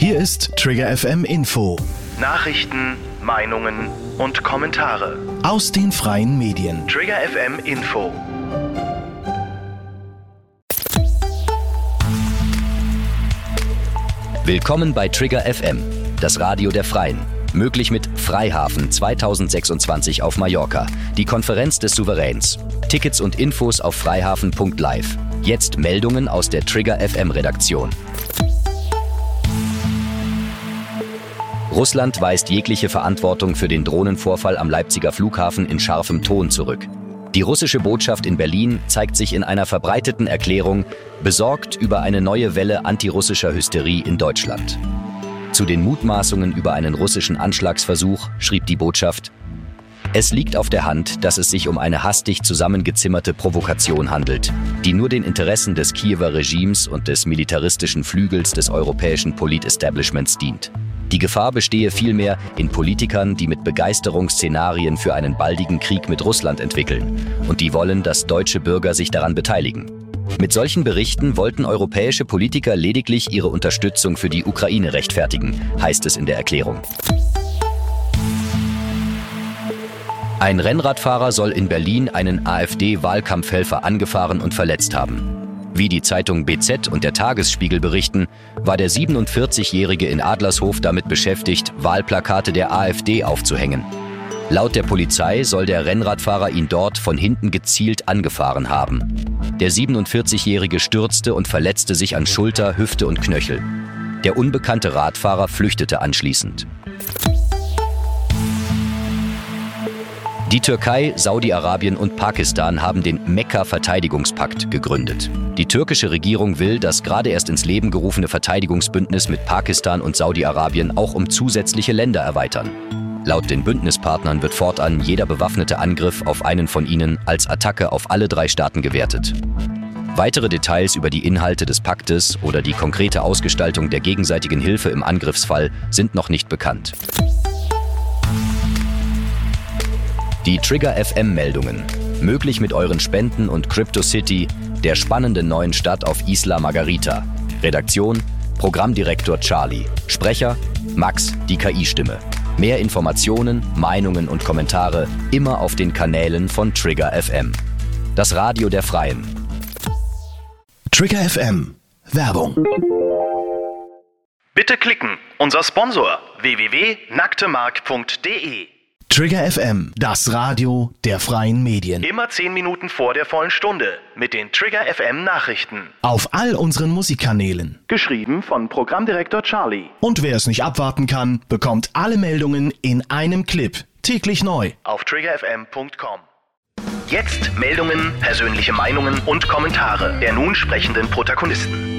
Hier ist Trigger FM Info. Nachrichten, Meinungen und Kommentare Aus den freien Medien. Trigger FM Info. Willkommen bei Trigger FM, das Radio der Freien. Möglich mit Freihafen 2026 auf Mallorca, die Konferenz des Souveräns. Tickets und Infos auf freihafen.live. Jetzt Meldungen aus der Trigger FM Redaktion. Russland weist jegliche Verantwortung für den Drohnenvorfall am Leipziger Flughafen in scharfem Ton zurück. Die russische Botschaft in Berlin zeigt sich in einer verbreiteten Erklärung besorgt über eine neue Welle antirussischer Hysterie in Deutschland. Zu den Mutmaßungen über einen russischen Anschlagsversuch schrieb die Botschaft: Es liegt auf der Hand, dass es sich um eine hastig zusammengezimmerte Provokation handelt, die nur den Interessen des Kiewer Regimes und des militaristischen Flügels des europäischen Polit-Establishments dient. Die Gefahr bestehe vielmehr in Politikern, die mit Begeisterung Szenarien für einen baldigen Krieg mit Russland entwickeln und die wollen, dass deutsche Bürger sich daran beteiligen. Mit solchen Berichten wollten europäische Politiker lediglich ihre Unterstützung für die Ukraine rechtfertigen, heißt es in der Erklärung. Ein Rennradfahrer soll in Berlin einen AfD-Wahlkampfhelfer angefahren und verletzt haben. Wie die Zeitung BZ und der Tagesspiegel berichten, war der 47-Jährige in Adlershof damit beschäftigt, Wahlplakate der AfD aufzuhängen. Laut der Polizei soll der Rennradfahrer ihn dort von hinten gezielt angefahren haben. Der 47-Jährige stürzte und verletzte sich an Schulter, Hüfte und Knöchel. Der unbekannte Radfahrer flüchtete anschließend. Die Türkei, Saudi-Arabien und Pakistan haben den Mekka-Verteidigungspakt gegründet. Die türkische Regierung will das gerade erst ins Leben gerufene Verteidigungsbündnis mit Pakistan und Saudi-Arabien auch um zusätzliche Länder erweitern. Laut den Bündnispartnern wird fortan jeder bewaffnete Angriff auf einen von ihnen als Attacke auf alle 3 Staaten gewertet. Weitere Details über die Inhalte des Paktes oder die konkrete Ausgestaltung der gegenseitigen Hilfe im Angriffsfall sind noch nicht bekannt. Die Trigger FM-Meldungen. Möglich mit euren Spenden und CryptoCity, der spannenden neuen Stadt auf Isla Margarita. Redaktion: Programmdirektor Charlie. Sprecher: Max, die KI-Stimme. Mehr Informationen, Meinungen und Kommentare immer auf den Kanälen von Trigger FM. Das Radio der Freien. Trigger FM. Werbung. Bitte klicken. Unser Sponsor www.nacktemark.de. Trigger FM, das Radio der freien Medien. Immer 10 Minuten vor der vollen Stunde mit den Trigger FM Nachrichten. Auf all unseren Musikkanälen. Geschrieben von Programmdirektor Charlie. Und wer es nicht abwarten kann, bekommt alle Meldungen in einem Clip. Täglich neu. Auf triggerfm.com. Jetzt Meldungen, persönliche Meinungen und Kommentare der nun sprechenden Protagonisten.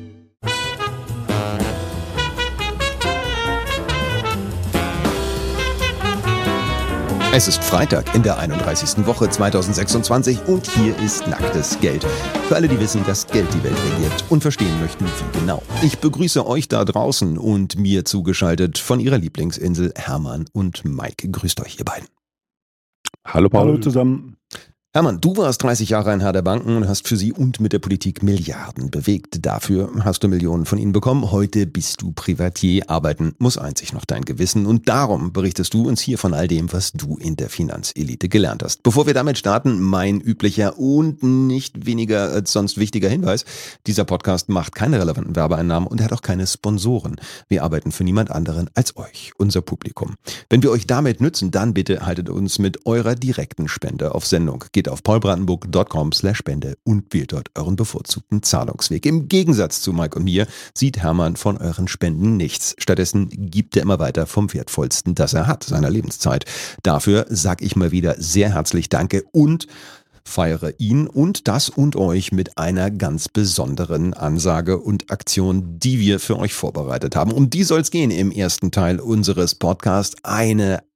Es ist Freitag in der 31. Woche 2026 und hier ist Nacktes Geld. Für alle, die wissen, dass Geld die Welt regiert und verstehen möchten, wie genau. Ich begrüße euch da draußen und mir zugeschaltet von ihrer Lieblingsinsel Hermann und Mike. Grüßt euch, ihr beiden. Hallo Paul. Hallo zusammen. Hermann, du warst 30 Jahre ein Herr der Banken und hast für sie und mit der Politik Milliarden bewegt. Dafür hast du Millionen von ihnen bekommen. Heute bist du Privatier. Arbeiten muss einzig noch dein Gewissen. Und darum berichtest du uns hier von all dem, was du in der Finanzelite gelernt hast. Bevor wir damit starten, mein üblicher und nicht weniger als sonst wichtiger Hinweis. Dieser Podcast macht keine relevanten Werbeeinnahmen und hat auch keine Sponsoren. Wir arbeiten für niemand anderen als euch, unser Publikum. Wenn wir euch damit nützen, dann bitte haltet uns mit eurer direkten Spende auf Sendung. Geht auf paulbrandenburg.com/Spende und wählt dort euren bevorzugten Zahlungsweg. Im Gegensatz zu Mike und mir sieht Hermann von euren Spenden nichts. Stattdessen gibt er immer weiter vom Wertvollsten, das er hat, seiner Lebenszeit. Dafür sage ich mal wieder sehr herzlich Danke und feiere ihn und das und euch mit einer ganz besonderen Ansage und Aktion, die wir für euch vorbereitet haben. Um die soll es gehen im ersten Teil unseres Podcasts. Eine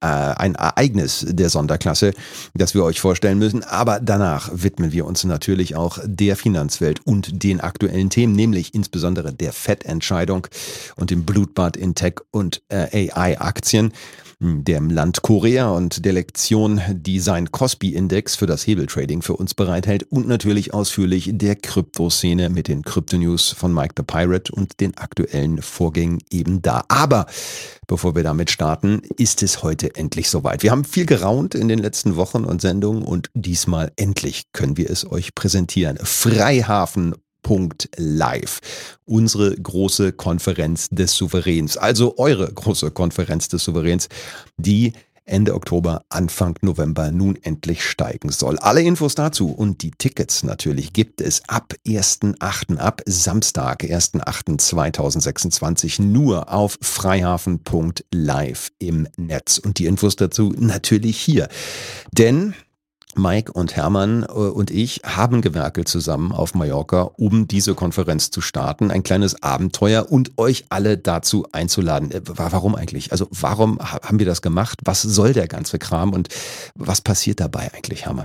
ein Ereignis der Sonderklasse, das wir euch vorstellen müssen. Aber danach widmen wir uns natürlich auch der Finanzwelt und den aktuellen Themen, nämlich insbesondere der FED-Entscheidung und dem Blutbad in Tech- und AI-Aktien, dem Land Korea und der Lektion, die sein Kospi-Index für das Hebeltrading für uns bereithält und natürlich ausführlich der Kryptoszene mit den Krypto-News von Mike the Pirate und den aktuellen Vorgängen eben da. Aber bevor wir damit starten, ist es heute endlich soweit. Wir haben viel geraunt in den letzten Wochen und Sendungen und diesmal endlich können wir es euch präsentieren. Freihafen.live, unsere große Konferenz des Souveräns, also eure große Konferenz des Souveräns, die Ende Oktober, Anfang November nun endlich steigen soll. Alle Infos dazu und die Tickets natürlich gibt es ab 1.8., ab Samstag, 1.8.2026 nur auf freihafen.live im Netz. Und die Infos dazu natürlich hier. Denn Mike und Hermann und ich haben gewerkelt zusammen auf Mallorca, um diese Konferenz zu starten. Ein kleines Abenteuer und euch alle dazu einzuladen. Warum eigentlich? Also warum haben wir das gemacht? Was soll der ganze Kram und was passiert dabei eigentlich, Hermann?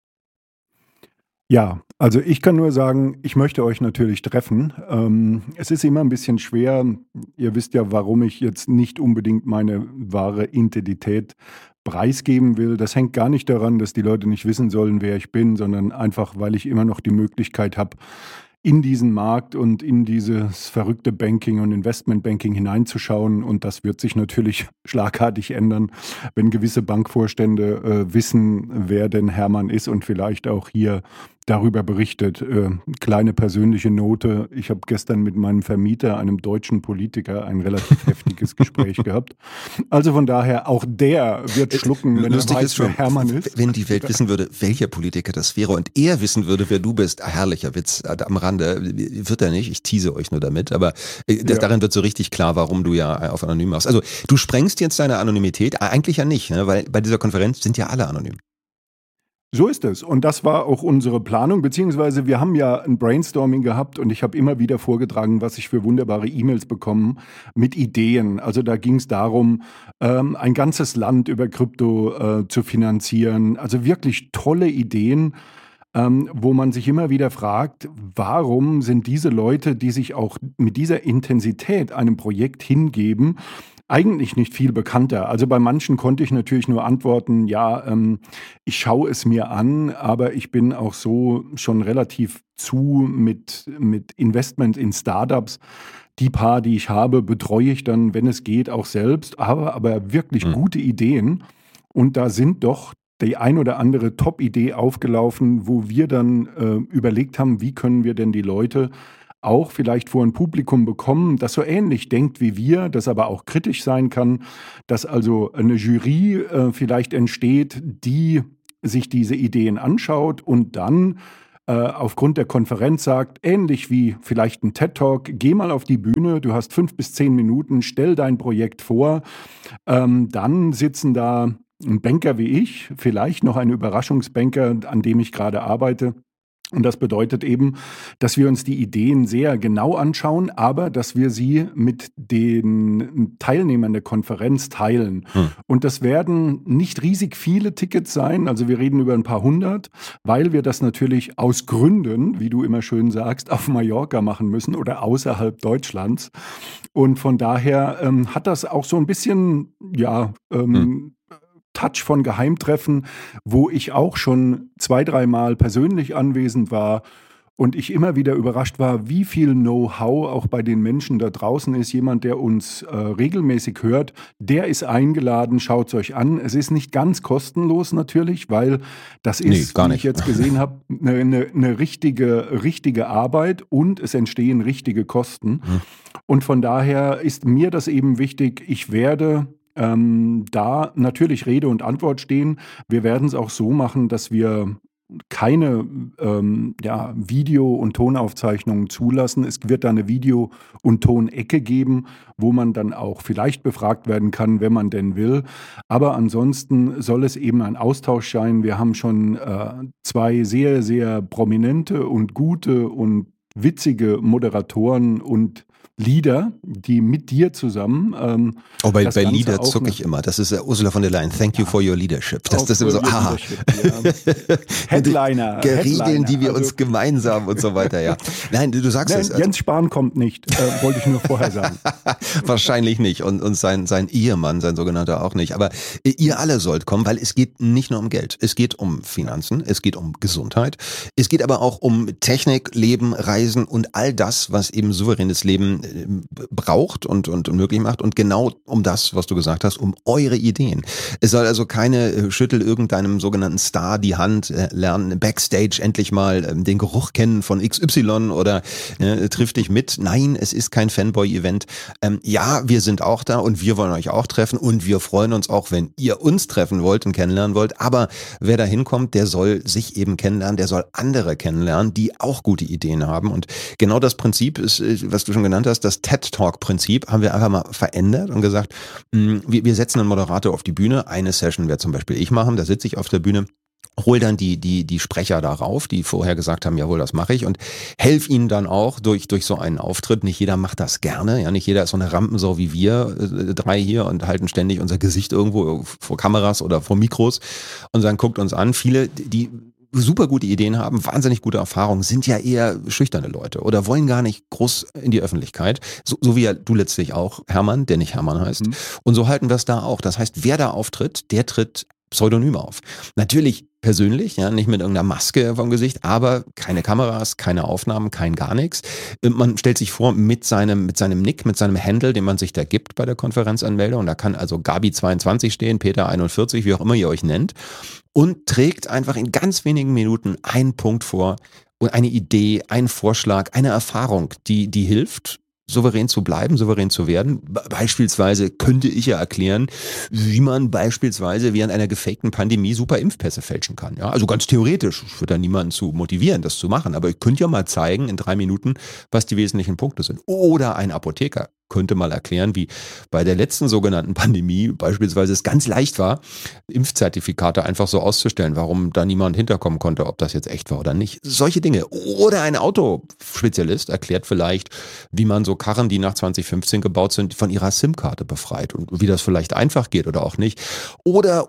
Ja, also ich kann nur sagen, ich möchte euch natürlich treffen. Es ist immer ein bisschen schwer. Ihr wisst ja, warum ich jetzt nicht unbedingt meine wahre Identität preisgeben will. Das hängt gar nicht daran, dass die Leute nicht wissen sollen, wer ich bin, sondern einfach, weil ich immer noch die Möglichkeit habe, in diesen Markt und in dieses verrückte Banking und Investmentbanking hineinzuschauen. Und das wird sich natürlich schlagartig ändern, wenn gewisse Bankvorstände wissen, wer denn Hermann ist und vielleicht auch hier darüber berichtet. Kleine persönliche Note. Ich habe gestern mit meinem Vermieter, einem deutschen Politiker, ein relativ heftiges Gespräch gehabt. Also von daher, auch der wird schlucken, wenn er weiß, wer Hermann ist. Wenn die Welt wissen würde, welcher Politiker das wäre und er wissen würde, wer du bist, herrlicher Witz am Rande, wird er nicht, ich tease euch nur damit, aber darin wird so richtig klar, warum du ja auf anonym machst. Also du sprengst jetzt deine Anonymität, eigentlich ja nicht, ne? Weil bei dieser Konferenz sind ja alle anonym. So ist es. Und das war auch unsere Planung, beziehungsweise wir haben ja ein Brainstorming gehabt und ich habe immer wieder vorgetragen, was ich für wunderbare E-Mails bekomme mit Ideen. Also da ging es darum, ein ganzes Land über Krypto zu finanzieren. Also wirklich tolle Ideen, wo man sich immer wieder fragt, warum sind diese Leute, die sich auch mit dieser Intensität einem Projekt hingeben, eigentlich nicht viel bekannter. Also bei manchen konnte ich natürlich nur antworten, ja, ich schaue es mir an, aber ich bin auch so schon relativ mit Investment in Startups. Die paar, die ich habe, betreue ich dann, wenn es geht, auch selbst, aber wirklich gute Ideen. Und da sind doch die ein oder andere Top-Idee aufgelaufen, wo wir dann überlegt haben, wie können wir denn die Leute auch vielleicht vor ein Publikum bekommen, das so ähnlich denkt wie wir, das aber auch kritisch sein kann, dass also eine Jury vielleicht entsteht, die sich diese Ideen anschaut und dann aufgrund der Konferenz sagt, ähnlich wie vielleicht ein TED-Talk, geh mal auf die Bühne, du hast 5 bis 10 Minuten, stell dein Projekt vor, dann sitzen da ein Banker wie ich, vielleicht noch ein Überraschungsbanker, an dem ich gerade arbeite. Und das bedeutet eben, dass wir uns die Ideen sehr genau anschauen, aber dass wir sie mit den Teilnehmern der Konferenz teilen. Und das werden nicht riesig viele Tickets sein, also wir reden über ein paar hundert, weil wir das natürlich aus Gründen, wie du immer schön sagst, auf Mallorca machen müssen oder außerhalb Deutschlands. Und von daher hat das auch so ein bisschen, Touch von Geheimtreffen, wo ich auch schon 2-3 Mal persönlich anwesend war und ich immer wieder überrascht war, wie viel Know-how auch bei den Menschen da draußen ist. Jemand, der uns regelmäßig hört, der ist eingeladen, schaut es euch an. Es ist nicht ganz kostenlos natürlich, weil das ist, wie ich jetzt gesehen habe, eine richtige Arbeit und es entstehen richtige Kosten. Und von daher ist mir das eben wichtig, ich werde da natürlich Rede und Antwort stehen. Wir werden es auch so machen, dass wir keine Video- und Tonaufzeichnungen zulassen. Es wird da eine Video- und Tonecke geben, wo man dann auch vielleicht befragt werden kann, wenn man denn will. Aber ansonsten soll es eben ein Austausch sein. Wir haben schon 2 sehr, sehr prominente und gute und witzige Moderatoren und Leader, die mit dir zusammen. Bei Leader zucke ich immer. Das ist Ursula von der Leyen. Thank you for your leadership. Das ist immer so, Headliner. Regeln, die wir uns gemeinsam und so weiter, ja. Nein, du sagst es. Jens Spahn kommt nicht, wollte ich nur vorher sagen. Wahrscheinlich nicht. Und sein Ehemann, sein sogenannter, auch nicht. Aber ihr alle sollt kommen, weil es geht nicht nur um Geld. Es geht um Finanzen, es geht um Gesundheit. Es geht aber auch um Technik, Leben, Reisen und all das, was eben souveränes Leben braucht und möglich macht, und genau um das, was du gesagt hast, um eure Ideen. Es soll also keine schüttel irgendeinem sogenannten Star die Hand, lernen Backstage endlich mal den Geruch kennen von XY oder triff dich mit. Nein, es ist kein Fanboy-Event. Ja, wir sind auch da und wir wollen euch auch treffen und wir freuen uns auch, wenn ihr uns treffen wollt und kennenlernen wollt, aber wer da hinkommt, der soll sich eben kennenlernen, der soll andere kennenlernen, die auch gute Ideen haben, und genau das Prinzip ist, was du schon genannt hast, das TED-Talk-Prinzip haben wir einfach mal verändert und gesagt, wir setzen einen Moderator auf die Bühne. Eine Session werde zum Beispiel ich machen, da sitze ich auf der Bühne, hol dann die Sprecher darauf, die vorher gesagt haben, jawohl, das mache ich, und helf ihnen dann auch durch so einen Auftritt. Nicht jeder macht das gerne, ja, nicht jeder ist so eine Rampensau wie wir drei hier und halten ständig unser Gesicht irgendwo vor Kameras oder vor Mikros und sagen, guckt uns an. Viele, die super gute Ideen haben, wahnsinnig gute Erfahrungen, sind ja eher schüchterne Leute oder wollen gar nicht groß in die Öffentlichkeit. So wie ja du letztlich auch, Hermann, der nicht Hermann heißt. Und so halten wir es da auch. Das heißt, wer da auftritt, der tritt pseudonym auf. Natürlich persönlich, ja, nicht mit irgendeiner Maske vom Gesicht, aber keine Kameras, keine Aufnahmen, kein gar nichts. Man stellt sich vor mit seinem Nick, mit seinem Handle, den man sich da gibt bei der Konferenzanmeldung. Da kann also Gabi22 stehen, Peter41, wie auch immer ihr euch nennt, und trägt einfach in ganz wenigen Minuten einen Punkt vor und eine Idee, einen Vorschlag, eine Erfahrung, die hilft, souverän zu bleiben, souverän zu werden. Beispielsweise könnte ich ja erklären, wie man beispielsweise während einer gefakten Pandemie super Impfpässe fälschen kann. Ja, also ganz theoretisch. Ich würde da niemanden zu motivieren, das zu machen. Aber ich könnte ja mal zeigen in 3 Minuten, was die wesentlichen Punkte sind. Oder ein Apotheker könnte mal erklären, wie bei der letzten sogenannten Pandemie beispielsweise es ganz leicht war, Impfzertifikate einfach so auszustellen, warum da niemand hinterkommen konnte, ob das jetzt echt war oder nicht. Solche Dinge. Oder ein Autospezialist erklärt vielleicht, wie man so Karren, die nach 2015 gebaut sind, von ihrer SIM-Karte befreit und wie das vielleicht einfach geht oder auch nicht. Oder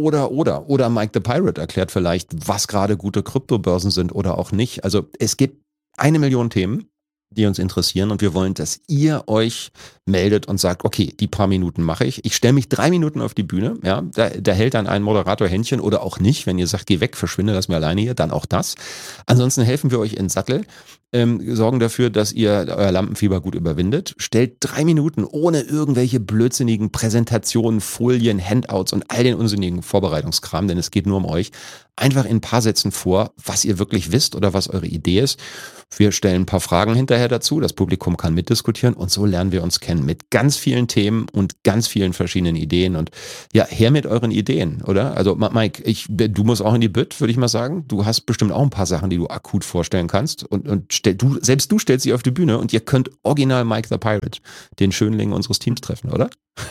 Mike the Pirate erklärt vielleicht, was gerade gute Kryptobörsen sind oder auch nicht. Also es gibt 1 Million Themen, die uns interessieren, und wir wollen, dass ihr euch meldet und sagt, okay, die paar Minuten mache ich. Ich stelle mich 3 Minuten auf die Bühne, ja, da hält dann ein Moderator Händchen oder auch nicht. Wenn ihr sagt, geh weg, verschwinde, lass mir alleine hier, dann auch das. Ansonsten helfen wir euch in Sattel, sorgen dafür, dass ihr euer Lampenfieber gut überwindet. Stellt 3 Minuten ohne irgendwelche blödsinnigen Präsentationen, Folien, Handouts und all den unsinnigen Vorbereitungskram, denn es geht nur um euch, einfach in ein paar Sätzen vor, was ihr wirklich wisst oder was eure Idee ist. Wir stellen ein paar Fragen hinterher dazu, das Publikum kann mitdiskutieren, und so lernen wir uns kennen mit ganz vielen Themen und ganz vielen verschiedenen Ideen. Und ja, her mit euren Ideen, oder? Also Mike, du musst auch in die Bütt, würde ich mal sagen. Du hast bestimmt auch ein paar Sachen, die du akut vorstellen kannst, und selbst du stellst dich auf die Bühne und ihr könnt original Mike the Pirate, den Schönling unseres Teams, treffen, oder?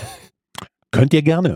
Könnt ihr gerne.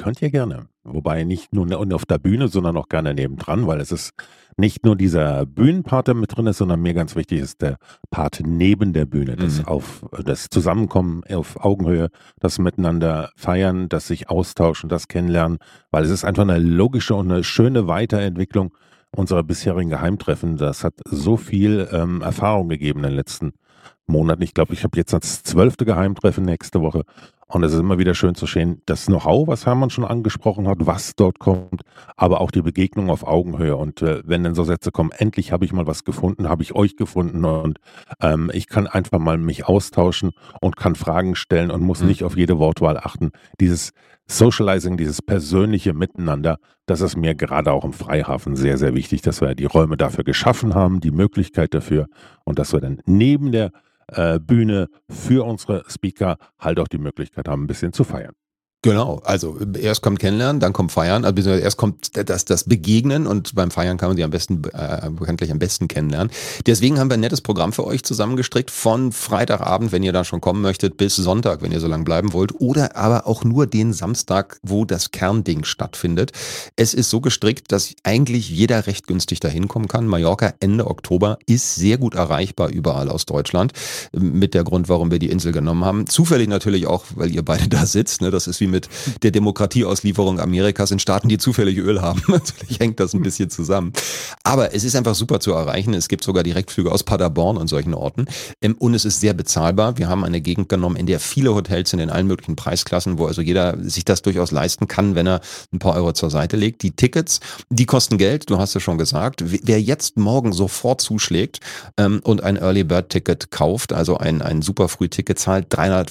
Wobei nicht nur auf der Bühne, sondern auch gerne nebendran, weil es ist nicht nur dieser Bühnenpart, der mit drin ist, sondern mir ganz wichtig ist der Part neben der Bühne, das Zusammenkommen auf Augenhöhe, das Miteinander feiern, das sich austauschen, das Kennenlernen, weil es ist einfach eine logische und eine schöne Weiterentwicklung unserer bisherigen Geheimtreffen. Das hat so viel Erfahrung gegeben in den letzten Monaten. Ich glaube, ich habe jetzt das 12. Geheimtreffen nächste Woche. Und es ist immer wieder schön zu sehen, das Know-how, was Hermann schon angesprochen hat, was dort kommt, aber auch die Begegnung auf Augenhöhe. Und wenn dann so Sätze kommen, endlich habe ich mal was gefunden, habe ich euch gefunden, und ich kann einfach mal mich austauschen und kann Fragen stellen und muss nicht auf jede Wortwahl achten. Dieses Socializing, dieses persönliche Miteinander, das ist mir gerade auch im Freihafen sehr, sehr wichtig, dass wir die Räume dafür geschaffen haben, die Möglichkeit dafür, und dass wir dann neben der Bühne für unsere Speaker halt auch die Möglichkeit haben, ein bisschen zu feiern. Genau, also erst kommt Kennenlernen, dann kommt Feiern, also erst kommt das Begegnen und beim Feiern kann man sie bekanntlich am besten kennenlernen. Deswegen haben wir ein nettes Programm für euch zusammengestrickt von Freitagabend, wenn ihr da schon kommen möchtet, bis Sonntag, wenn ihr so lange bleiben wollt, oder aber auch nur den Samstag, wo das Kernding stattfindet. Es ist so gestrickt, dass eigentlich jeder recht günstig dahin kommen kann. Mallorca Ende Oktober ist sehr gut erreichbar überall aus Deutschland, mit der Grund, warum wir die Insel genommen haben. Zufällig natürlich auch, weil ihr beide da sitzt, ne? Das ist wie mit der Demokratieauslieferung Amerikas in Staaten, die zufällig Öl haben. Natürlich hängt das ein bisschen zusammen. Aber es ist einfach super zu erreichen. Es gibt sogar Direktflüge aus Paderborn und solchen Orten. Und es ist sehr bezahlbar. Wir haben eine Gegend genommen, in der viele Hotels sind in allen möglichen Preisklassen, wo also jeder sich das durchaus leisten kann, wenn er ein paar Euro zur Seite legt. Die Tickets, die kosten Geld, du hast es schon gesagt. Wer jetzt morgen sofort zuschlägt und ein Early Bird Ticket kauft, also ein super Frühticket, zahlt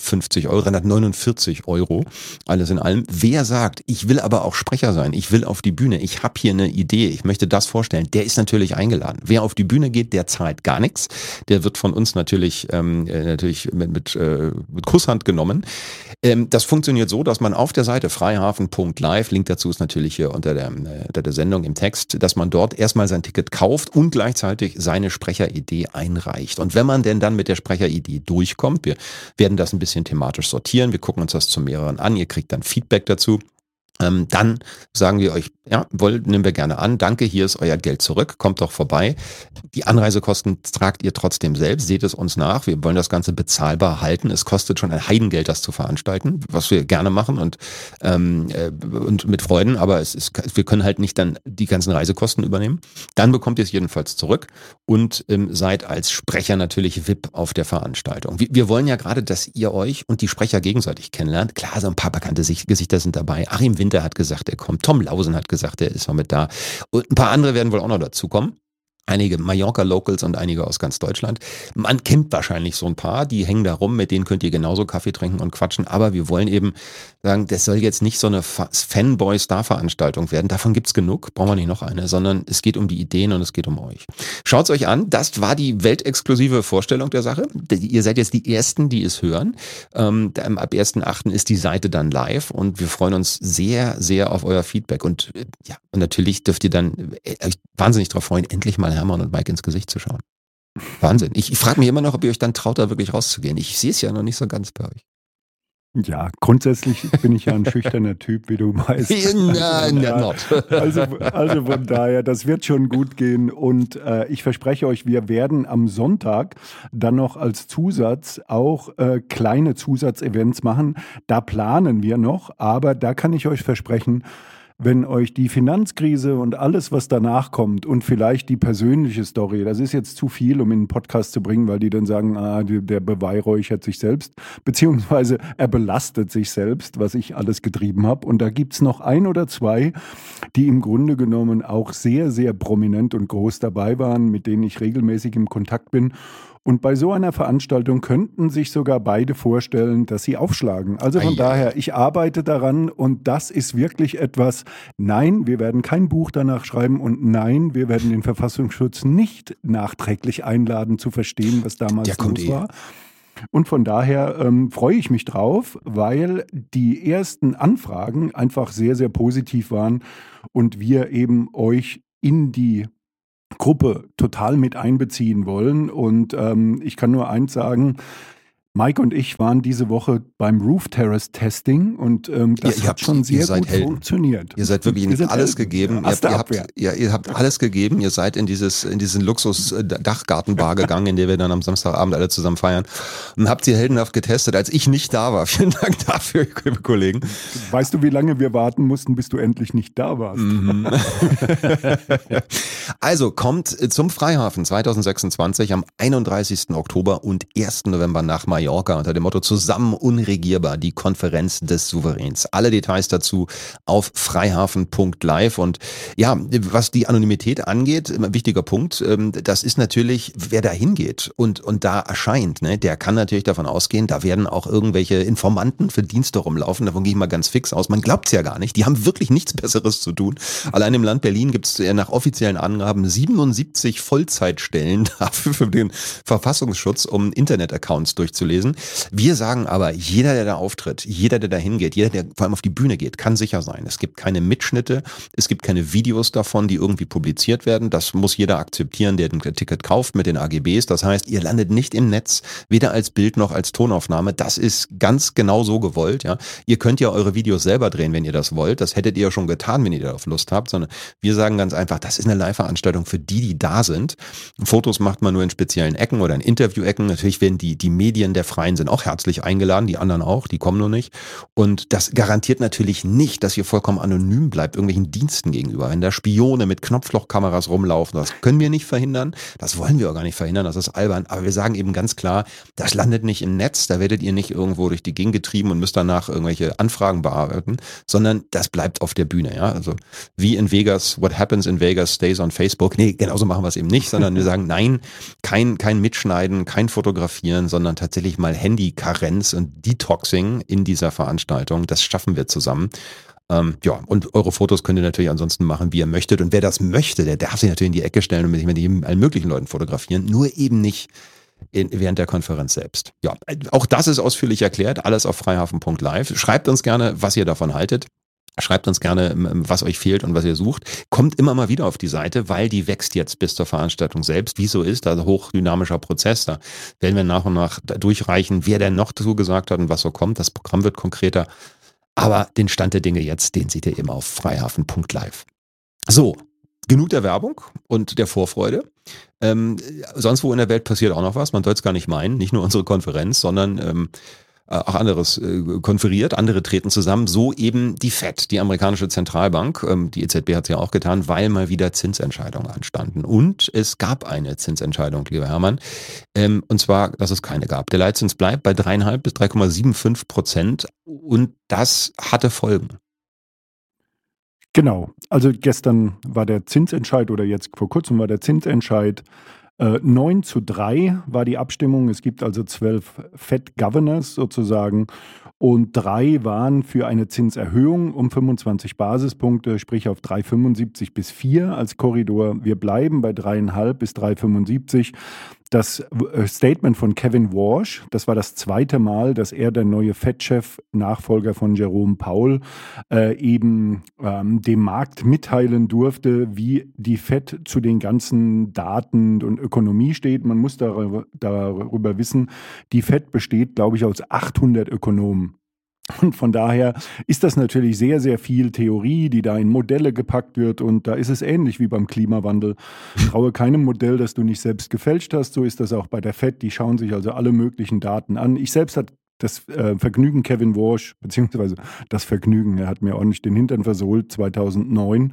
349 Euro. Alles in allem. Wer sagt, ich will aber auch Sprecher sein, ich will auf die Bühne, ich habe hier eine Idee, ich möchte das vorstellen, der ist natürlich eingeladen. Wer auf die Bühne geht, der zahlt gar nichts. Der wird von uns natürlich mit Kusshand genommen. Das funktioniert so, dass man auf der Seite freihafen.live, Link dazu ist natürlich hier unter der Sendung im Text, dass man dort erstmal sein Ticket kauft und gleichzeitig seine Sprecheridee einreicht. Und wenn man denn dann mit der Sprecheridee durchkommt, wir werden das ein bisschen thematisch sortieren, wir gucken uns das zu mehreren an, ihr kriegt dann Feedback dazu. Dann sagen wir euch, ja, nehmen wir gerne an, danke, hier ist euer Geld zurück, kommt doch vorbei. Die Anreisekosten tragt ihr trotzdem selbst, seht es uns nach, wir wollen das Ganze bezahlbar halten. Es kostet schon ein Heidengeld, das zu veranstalten, was wir gerne machen und mit Freuden, aber wir können halt nicht dann die ganzen Reisekosten übernehmen. Dann bekommt ihr es jedenfalls zurück und seid als Sprecher natürlich VIP auf der Veranstaltung. Wir wollen ja gerade, dass ihr euch und die Sprecher gegenseitig kennenlernt. Klar, so ein paar bekannte Gesichter sind dabei. Achim Winter hat gesagt, er kommt. Tom Lausen hat gesagt, er ist noch mit da. Und ein paar andere werden wohl auch noch dazukommen. Einige Mallorca-Locals und einige aus ganz Deutschland. Man kennt wahrscheinlich so ein paar, die hängen da rum, mit denen könnt ihr genauso Kaffee trinken und quatschen. Aber wir wollen eben sagen, das soll jetzt nicht so eine Fanboy-Star-Veranstaltung werden. Davon gibt's genug, brauchen wir nicht noch eine, sondern es geht um die Ideen und es geht um euch. Schaut's euch an, das war die weltexklusive Vorstellung der Sache. Ihr seid jetzt die Ersten, die es hören. Ab 1.8. ist die Seite dann live und wir freuen uns sehr, sehr auf euer Feedback. Und und natürlich dürft ihr dann euch wahnsinnig darauf freuen, endlich mal Hermann und Mike ins Gesicht zu schauen. Wahnsinn. Ich frage mich immer noch, ob ihr euch dann traut, da wirklich rauszugehen. Ich sehe es ja noch nicht so ganz bei euch. Ja, grundsätzlich bin ich ja ein schüchterner Typ, wie du weißt. Also von daher, das wird schon gut gehen. Und ich verspreche euch, wir werden am Sonntag dann noch als Zusatz auch kleine Zusatzevents machen. Da planen wir noch, aber da kann ich euch versprechen, wenn euch die Finanzkrise und alles, was danach kommt und vielleicht die persönliche Story, das ist jetzt zu viel, um in einen Podcast zu bringen, weil die dann sagen, der beweihräuchert sich selbst, beziehungsweise er belastet sich selbst, was ich alles getrieben habe. Und da gibt's noch ein oder zwei, die im Grunde genommen auch sehr, sehr prominent und groß dabei waren, mit denen ich regelmäßig im Kontakt bin. Und bei so einer Veranstaltung könnten sich sogar beide vorstellen, dass sie aufschlagen. Also von daher, ich arbeite daran und das ist wirklich etwas, nein, wir werden kein Buch danach schreiben und nein, wir werden den Verfassungsschutz nicht nachträglich einladen zu verstehen, was damals los war. Und von daher freue ich mich drauf, weil die ersten Anfragen einfach sehr, sehr positiv waren und wir eben euch in die Gruppe total mit einbeziehen wollen. Und ich kann nur eins sagen, Mike und ich waren diese Woche beim Roof Terrace Testing und das hat schon sehr gut funktioniert. Ihr seid wirklich alles gegeben. Ihr habt alles gegeben. Ihr seid in diesen Luxus-Dachgartenbar gegangen, in der wir dann am Samstagabend alle zusammen feiern und habt sie heldenhaft getestet, als ich nicht da war. Vielen Dank dafür, liebe Kollegen. Weißt du, wie lange wir warten mussten, bis du endlich nicht da warst? Also kommt zum Freihafen 2026 am 31. Oktober und 1. November nach Mallorca unter dem Motto Zusammen unregierbar, die Konferenz des Souveräns. Alle Details dazu auf freihafen.live. Und ja, was die Anonymität angeht, ein wichtiger Punkt, das ist natürlich, wer da hingeht und da erscheint, ne, der kann natürlich davon ausgehen, da werden auch irgendwelche Informanten für Dienste rumlaufen, davon gehe ich mal ganz fix aus. Man glaubt es ja gar nicht, die haben wirklich nichts Besseres zu tun. Allein im Land Berlin gibt es nach offiziellen Angaben 77 Vollzeitstellen dafür für den Verfassungsschutz, um Internet-Accounts durchzulesen nachzulesen. Wir sagen aber, jeder, der da auftritt, jeder, der da hingeht, jeder, der vor allem auf die Bühne geht, kann sicher sein. Es gibt keine Mitschnitte, es gibt keine Videos davon, die irgendwie publiziert werden. Das muss jeder akzeptieren, der ein Ticket kauft mit den AGBs. Das heißt, ihr landet nicht im Netz, weder als Bild noch als Tonaufnahme. Das ist ganz genau so gewollt. Ja. Ihr könnt ja eure Videos selber drehen, wenn ihr das wollt. Das hättet ihr ja schon getan, wenn ihr darauf Lust habt. Sondern wir sagen ganz einfach, das ist eine Live-Veranstaltung für die, die da sind. Fotos macht man nur in speziellen Ecken oder in Interview-Ecken. Natürlich werden die Medien der Freien sind auch herzlich eingeladen, die anderen auch, die kommen nur nicht. Und das garantiert natürlich nicht, dass ihr vollkommen anonym bleibt, irgendwelchen Diensten gegenüber. Wenn da Spione mit Knopflochkameras rumlaufen, das können wir nicht verhindern, das wollen wir auch gar nicht verhindern, das ist albern. Aber wir sagen eben ganz klar, das landet nicht im Netz, da werdet ihr nicht irgendwo durch die Gegend getrieben und müsst danach irgendwelche Anfragen bearbeiten, sondern das bleibt auf der Bühne. Ja? Also wie in Vegas, what happens in Vegas stays on Facebook. Nee, genauso machen wir es eben nicht, sondern wir sagen, nein, kein Mitschneiden, kein Fotografieren, sondern tatsächlich mal Handy-Karenz und Detoxing in dieser Veranstaltung. Das schaffen wir zusammen. Ja, und eure Fotos könnt ihr natürlich ansonsten machen, wie ihr möchtet. Und wer das möchte, der darf sich natürlich in die Ecke stellen und mit allen möglichen Leuten fotografieren. Nur eben nicht während der Konferenz selbst. Ja, auch das ist ausführlich erklärt. Alles auf freihafen.live. Schreibt uns gerne, was ihr davon haltet. Schreibt uns gerne, was euch fehlt und was ihr sucht. Kommt immer mal wieder auf die Seite, weil die wächst jetzt bis zur Veranstaltung selbst. Wie so ist, also hochdynamischer Prozess. Da werden wir nach und nach durchreichen, wer denn noch zugesagt hat und was so kommt. Das Programm wird konkreter. Aber den Stand der Dinge jetzt, den seht ihr eben auf freihafen.live. So, genug der Werbung und der Vorfreude. Sonst wo in der Welt passiert auch noch was. Man soll es gar nicht meinen. Nicht nur unsere Konferenz, sondern auch anderes konferiert, andere treten zusammen, so eben die FED, die amerikanische Zentralbank, die EZB hat es ja auch getan, weil mal wieder Zinsentscheidungen anstanden. Und es gab eine Zinsentscheidung, lieber Hermann, und zwar, dass es keine gab. Der Leitzins bleibt bei 3,5 bis 3,75% und das hatte Folgen. Genau, also gestern war der Zinsentscheid oder jetzt vor kurzem war der Zinsentscheid. 9:3 war die Abstimmung. Es gibt also 12 Fed Governors sozusagen und 3 waren für eine Zinserhöhung um 25 Basispunkte, sprich auf 3,75 bis 4 als Korridor. Wir bleiben bei 3,5 bis 3,75. Das Statement von Kevin Warsh, das war das zweite Mal, dass er, der neue Fed-Chef, Nachfolger von Jerome Powell, dem Markt mitteilen durfte, wie die Fed zu den ganzen Daten und Ökonomie steht. Man muss darüber wissen, die Fed besteht, glaube ich, aus 800 Ökonomen. Und von daher ist das natürlich sehr, sehr viel Theorie, die da in Modelle gepackt wird. Und da ist es ähnlich wie beim Klimawandel. Traue keinem Modell, das du nicht selbst gefälscht hast. So ist das auch bei der FED. Die schauen sich also alle möglichen Daten an. Ich selbst hatte das Vergnügen, Kevin Warsh, beziehungsweise das Vergnügen, er hat mir ordentlich den Hintern versohlt, 2009,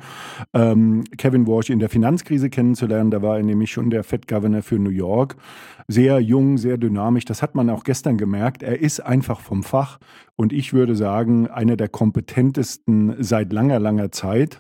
Kevin Warsh in der Finanzkrise kennenzulernen. Da war er nämlich schon der Fed-Governor für New York. Sehr jung, sehr dynamisch. Das hat man auch gestern gemerkt. Er ist einfach vom Fach und ich würde sagen, einer der kompetentesten seit langer, langer Zeit,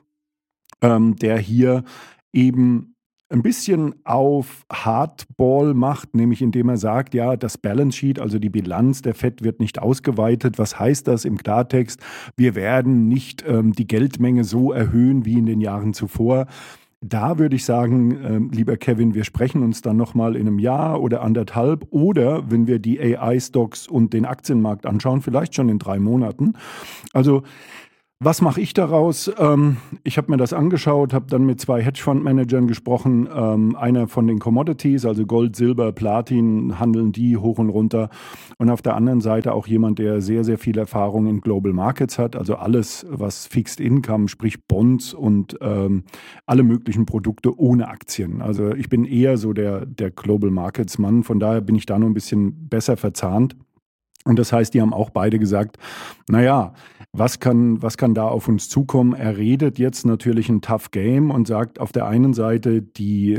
der hier eben ein bisschen auf Hardball macht, nämlich indem er sagt, ja, das Balance Sheet, also die Bilanz der FED wird nicht ausgeweitet. Was heißt das im Klartext? Wir werden nicht die Geldmenge so erhöhen wie in den Jahren zuvor. Da würde ich sagen, lieber Kevin, wir sprechen uns dann nochmal in einem Jahr oder anderthalb oder wenn wir die AI-Stocks und den Aktienmarkt anschauen, vielleicht schon in 3 Monaten. Also was mache ich daraus? Ich habe mir das angeschaut, habe dann mit 2 Hedgefonds-Managern gesprochen. Einer von den Commodities, also Gold, Silber, Platin, handeln die hoch und runter. Und auf der anderen Seite auch jemand, der sehr, sehr viel Erfahrung in Global Markets hat. Also alles, was Fixed Income, sprich Bonds und alle möglichen Produkte ohne Aktien. Also ich bin eher so der Global Markets Mann. Von daher bin ich da noch ein bisschen besser verzahnt. Und das heißt, die haben auch beide gesagt, naja, was kann da auf uns zukommen? Er redet jetzt natürlich ein Tough Game und sagt auf der einen Seite, die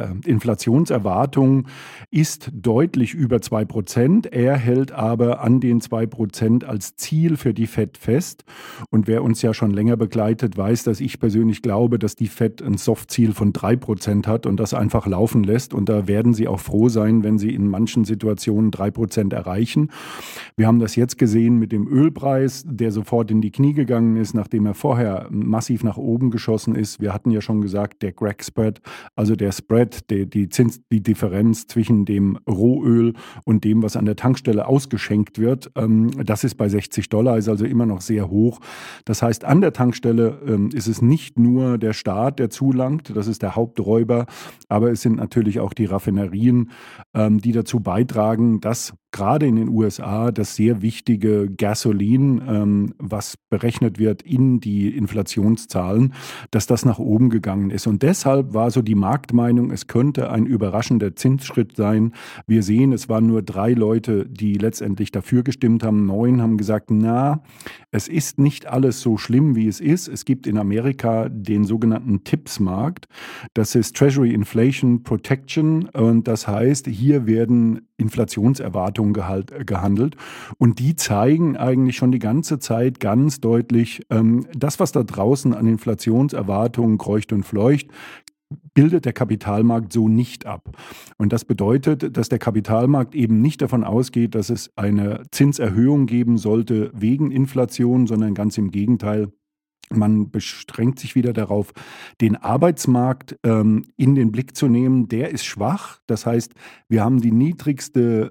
Inflationserwartung ist deutlich über 2%. Er hält aber an den 2% als Ziel für die FED fest. Und wer uns ja schon länger begleitet, weiß, dass ich persönlich glaube, dass die FED ein Soft-Ziel von 3% hat und das einfach laufen lässt. Und da werden sie auch froh sein, wenn sie in manchen Situationen 3% erreichen. Wir haben das jetzt gesehen mit dem Ölpreis, der sofort sofort in die Knie gegangen ist, nachdem er vorher massiv nach oben geschossen ist. Wir hatten ja schon gesagt, der Crack Spread, also der Spread, die Differenz zwischen dem Rohöl und dem, was an der Tankstelle ausgeschenkt wird, das ist bei $60, ist also immer noch sehr hoch. Das heißt, an der Tankstelle ist es nicht nur der Staat, der zulangt, das ist der Haupträuber, aber es sind natürlich auch die Raffinerien, die dazu beitragen, dass gerade in den USA das sehr wichtige Gasolin, was berechnet wird in die Inflationszahlen, dass das nach oben gegangen ist. Und deshalb war so die Marktmeinung, es könnte ein überraschender Zinsschritt sein. Wir sehen, es waren nur 3 Leute, die letztendlich dafür gestimmt haben. 9 haben gesagt, na, es ist nicht alles so schlimm, wie es ist. Es gibt in Amerika den sogenannten TIPS-Markt. Das ist Treasury Inflation Protection. Und das heißt, hier werden Inflationserwartungen gehandelt. Und die zeigen eigentlich schon die ganze Zeit ganz deutlich, das, was da draußen an Inflationserwartungen kreucht und fleucht, bildet der Kapitalmarkt so nicht ab. Und das bedeutet, dass der Kapitalmarkt eben nicht davon ausgeht, dass es eine Zinserhöhung geben sollte wegen Inflation, sondern ganz im Gegenteil. Man bestrengt sich wieder darauf, den Arbeitsmarkt in den Blick zu nehmen. Der ist schwach. Das heißt, wir haben die niedrigste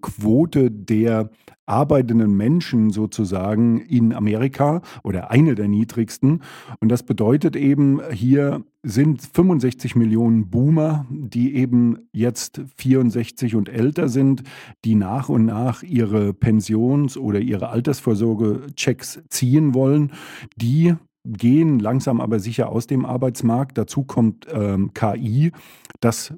Quote der arbeitenden Menschen sozusagen in Amerika oder eine der niedrigsten. Und das bedeutet eben, hier sind 65 Millionen Boomer, die eben jetzt 64 und älter sind, die nach und nach ihre Pensions- oder ihre Altersvorsorgechecks ziehen wollen, die gehen langsam aber sicher aus dem Arbeitsmarkt. Dazu kommt KI, das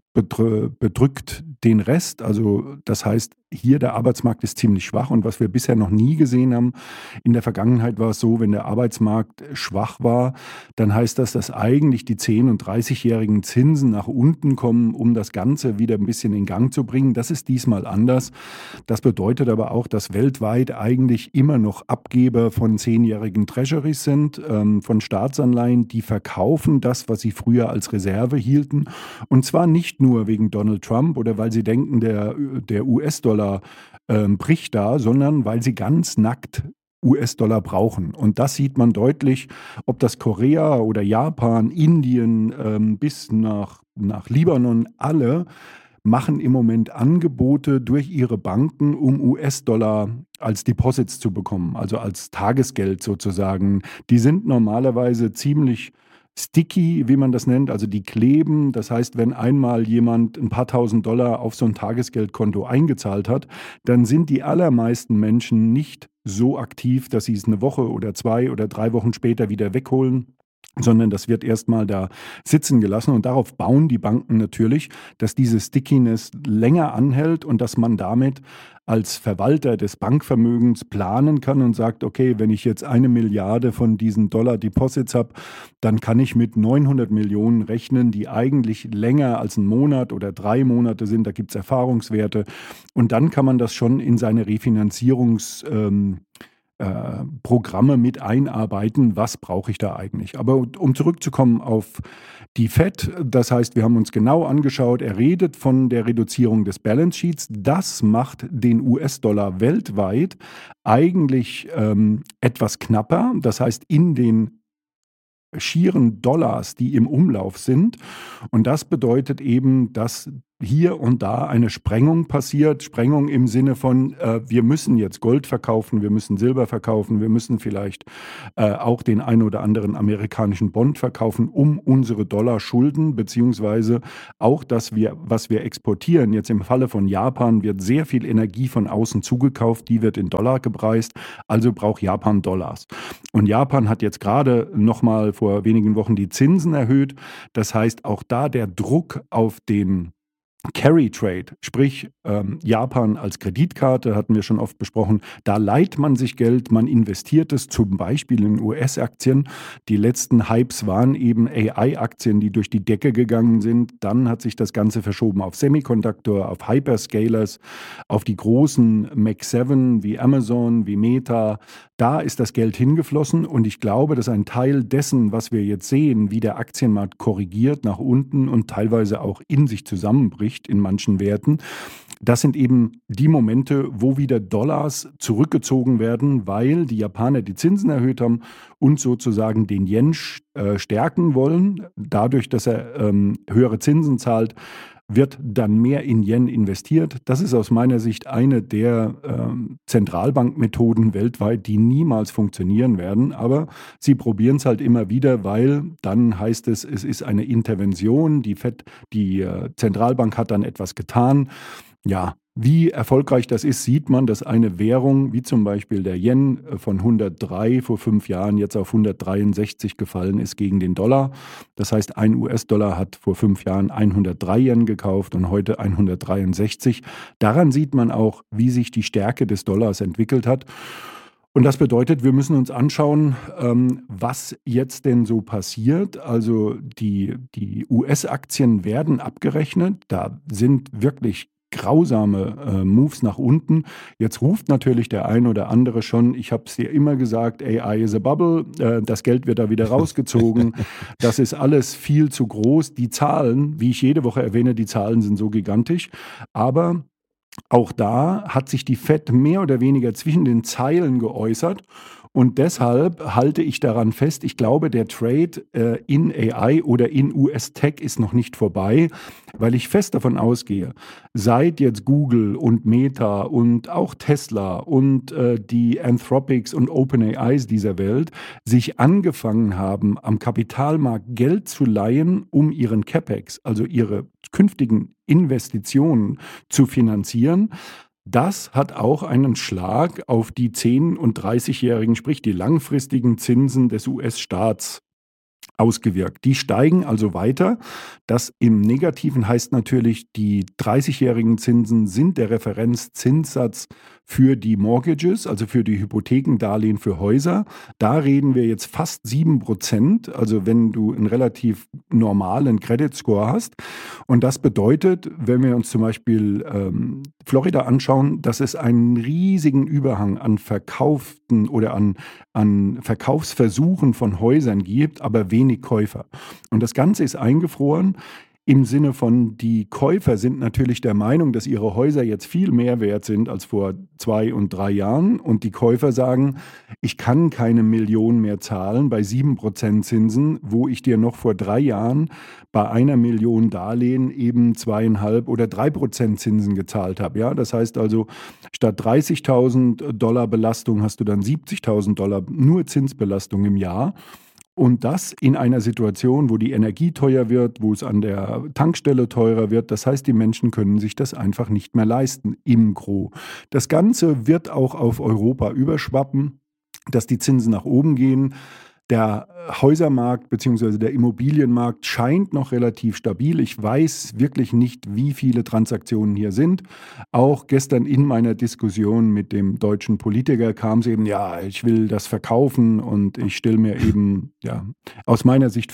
bedrückt den Rest. Also das heißt, hier der Arbeitsmarkt ist ziemlich schwach. Und was wir bisher noch nie gesehen haben, in der Vergangenheit war es so, wenn der Arbeitsmarkt schwach war, dann heißt das, dass eigentlich die 10- und 30-jährigen Zinsen nach unten kommen, um das Ganze wieder ein bisschen in Gang zu bringen. Das ist diesmal anders. Das bedeutet aber auch, dass weltweit eigentlich immer noch Abgeber von 10-jährigen Treasuries sind, von Staatsanleihen, die verkaufen das, was sie früher als Reserve hielten. Und zwar nicht nur wegen Donald Trump oder weil sie denken, der US-Dollar bricht da, sondern weil sie ganz nackt US-Dollar brauchen. Und das sieht man deutlich, ob das Korea oder Japan, Indien bis nach Libanon, alle machen im Moment Angebote durch ihre Banken, um US-Dollar als Deposits zu bekommen, also als Tagesgeld sozusagen. Die sind normalerweise ziemlich sticky, wie man das nennt, also die kleben. Das heißt, wenn einmal jemand ein paar $1.000 auf so ein Tagesgeldkonto eingezahlt hat, dann sind die allermeisten Menschen nicht so aktiv, dass sie es eine Woche oder 2 oder 3 Wochen später wieder wegholen, sondern das wird erstmal da sitzen gelassen. Und darauf bauen die Banken natürlich, dass diese Stickiness länger anhält und dass man damit als Verwalter des Bankvermögens planen kann und sagt, okay, wenn ich jetzt 1 Milliarde von diesen Dollar-Deposits habe, dann kann ich mit 900 Millionen rechnen, die eigentlich länger als ein Monat oder 3 Monate sind. Da gibt es Erfahrungswerte. Und dann kann man das schon in seine Refinanzierungs- Programme mit einarbeiten, was brauche ich da eigentlich. Aber um zurückzukommen auf die Fed, das heißt, wir haben uns genau angeschaut, er redet von der Reduzierung des Balance Sheets. Das macht den US-Dollar weltweit eigentlich etwas knapper. Das heißt, in den schieren Dollars, die im Umlauf sind. Und das bedeutet eben, dass hier und da eine Sprengung passiert. Sprengung im Sinne von, wir müssen jetzt Gold verkaufen, wir müssen Silber verkaufen, wir müssen vielleicht auch den ein oder anderen amerikanischen Bond verkaufen, um unsere Dollarschulden, beziehungsweise auch das, was wir exportieren. Jetzt im Falle von Japan wird sehr viel Energie von außen zugekauft, die wird in Dollar gepreist, also braucht Japan Dollars. Und Japan hat jetzt gerade nochmal vor wenigen Wochen die Zinsen erhöht. Das heißt, auch da der Druck auf den Carry Trade, sprich Japan als Kreditkarte, hatten wir schon oft besprochen, da leiht man sich Geld, man investiert es zum Beispiel in US-Aktien. Die letzten Hypes waren eben AI-Aktien, die durch die Decke gegangen sind. Dann hat sich das Ganze verschoben auf Semiconductor, auf Hyperscalers, auf die großen Mac 7 wie Amazon, wie Meta. Da ist das Geld hingeflossen und ich glaube, dass ein Teil dessen, was wir jetzt sehen, wie der Aktienmarkt korrigiert nach unten und teilweise auch in sich zusammenbricht in manchen Werten, das sind eben die Momente, wo wieder Dollars zurückgezogen werden, weil die Japaner die Zinsen erhöht haben und sozusagen den Yen stärken wollen. Dadurch, dass er höhere Zinsen zahlt, wird dann mehr in Yen investiert. Das ist aus meiner Sicht eine der Zentralbankmethoden weltweit, die niemals funktionieren werden. Aber sie probieren es halt immer wieder, weil dann heißt es, es ist eine Intervention. Die Zentralbank hat dann etwas getan. Ja, wie erfolgreich das ist, sieht man, dass eine Währung wie zum Beispiel der Yen von 103 vor 5 Jahren jetzt auf 163 gefallen ist gegen den Dollar. Das heißt, ein US-Dollar hat vor 5 Jahren 103 Yen gekauft und heute 163. Daran sieht man auch, wie sich die Stärke des Dollars entwickelt hat. Und das bedeutet, wir müssen uns anschauen, was jetzt denn so passiert. Also die US-Aktien werden abgerechnet. Da sind wirklich grausame Moves nach unten. Jetzt ruft natürlich der ein oder andere schon, ich habe es dir immer gesagt, AI is a bubble, das Geld wird da wieder rausgezogen, das ist alles viel zu groß. Die Zahlen, wie ich jede Woche erwähne, die Zahlen sind so gigantisch, aber auch da hat sich die Fed mehr oder weniger zwischen den Zeilen geäußert. Und deshalb halte ich daran fest, ich glaube, der Trade in AI oder in US-Tech ist noch nicht vorbei, weil ich fest davon ausgehe, seit jetzt Google und Meta und auch Tesla und die Anthropics und OpenAIs dieser Welt sich angefangen haben, am Kapitalmarkt Geld zu leihen, um ihren CapEx, also ihre künftigen Investitionen zu finanzieren, das hat auch einen Schlag auf die 10- und 30-jährigen, sprich die langfristigen Zinsen des US-Staats ausgewirkt. Die steigen also weiter. Das im Negativen heißt natürlich, die 30-jährigen Zinsen sind der Referenzzinssatz für die Mortgages, also für die Hypothekendarlehen für Häuser. Da reden wir jetzt fast 7%, also wenn du einen relativ normalen Credit Score hast. Und das bedeutet, wenn wir uns zum Beispiel Florida anschauen, dass es einen riesigen Überhang an verkauften oder an Verkaufsversuchen von Häusern gibt, aber wenig Käufer. Und das Ganze ist eingefroren. Im Sinne von, die Käufer sind natürlich der Meinung, dass ihre Häuser jetzt viel mehr wert sind als vor 2 und 3 Jahren. Und die Käufer sagen, ich kann keine Million mehr zahlen bei 7% Zinsen, wo ich dir noch vor 3 Jahren bei 1 Million Darlehen eben 2,5 oder 3% Zinsen gezahlt habe. Ja, das heißt also, statt $30.000 Belastung hast du dann $70.000 nur Zinsbelastung im Jahr. Und das in einer Situation, wo die Energie teuer wird, wo es an der Tankstelle teurer wird. Das heißt, die Menschen können sich das einfach nicht mehr leisten im Gros. Das Ganze wird auch auf Europa überschwappen, dass die Zinsen nach oben gehen. Der Häusermarkt bzw. der Immobilienmarkt scheint noch relativ stabil. Ich weiß wirklich nicht, wie viele Transaktionen hier sind. Auch gestern in meiner Diskussion mit dem deutschen Politiker kam es eben, ja, ich will das verkaufen und ich stelle mir eben, ja, aus meiner Sicht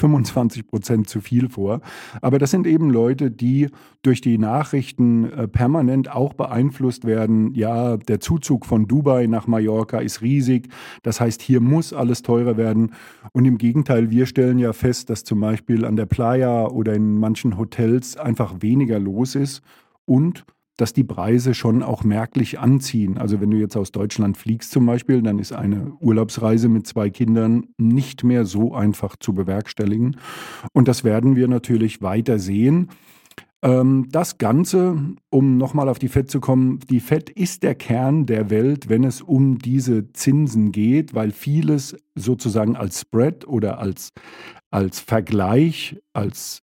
25% zu viel vor. Aber das sind eben Leute, die durch die Nachrichten permanent auch beeinflusst werden. Ja, der Zuzug von Dubai nach Mallorca ist riesig. Das heißt, hier muss alles teurer werden. Und im Gegenteil, wir stellen ja fest, dass zum Beispiel an der Playa oder in manchen Hotels einfach weniger los ist und dass die Preise schon auch merklich anziehen. Also wenn du jetzt aus Deutschland fliegst zum Beispiel, dann ist eine Urlaubsreise mit 2 Kindern nicht mehr so einfach zu bewerkstelligen. Und das werden wir natürlich weiter sehen. Das Ganze, um nochmal auf die Fed zu kommen, die Fed ist der Kern der Welt, wenn es um diese Zinsen geht, weil vieles sozusagen als Spread oder als Vergleich, als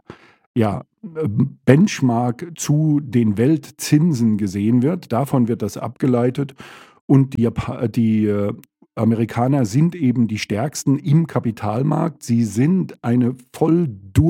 Benchmark zu den Weltzinsen gesehen wird. Davon wird das abgeleitet und die Amerikaner sind eben die stärksten im Kapitalmarkt. Sie sind eine voll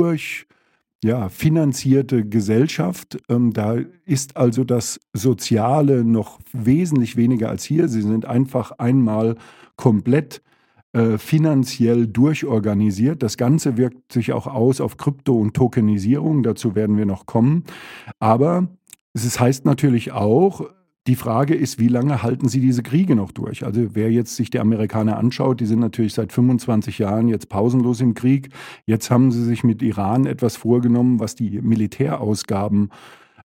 finanzierte Gesellschaft. Da ist also das Soziale noch wesentlich weniger als hier. Sie sind einfach einmal komplett finanziell durchorganisiert. Das Ganze wirkt sich auch aus auf Krypto und Tokenisierung. Dazu werden wir noch kommen. Aber es heißt natürlich auch, die Frage ist, wie lange halten sie diese Kriege noch durch? Also wer jetzt sich die Amerikaner anschaut, die sind natürlich seit 25 Jahren jetzt pausenlos im Krieg. Jetzt haben sie sich mit Iran etwas vorgenommen, was die Militärausgaben